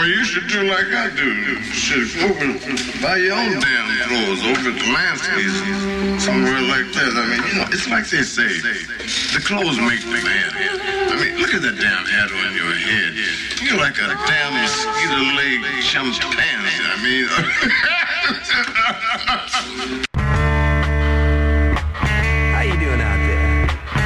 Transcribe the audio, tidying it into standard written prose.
Well, you should do like I do. Shit, buy your own damn clothes over at the Lansky's, somewhere like that. I mean, you know, it's like they say, the clothes make the man. I mean, look at that damn hat on your head. You're like a damn mosquito leg chimpanzee. I mean...